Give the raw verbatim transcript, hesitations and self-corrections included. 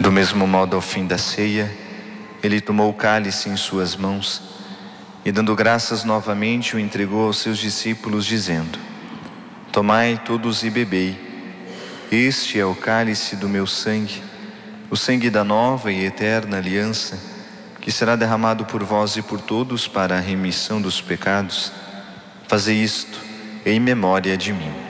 Do mesmo modo, ao fim da ceia, ele tomou o cálice em suas mãos e, dando graças novamente, o entregou aos seus discípulos, dizendo: Tomai todos e bebei. Este é o cálice do meu sangue, o sangue da nova e eterna aliança, que será derramado por vós e por todos para a remissão dos pecados. Fazei isto em memória de mim.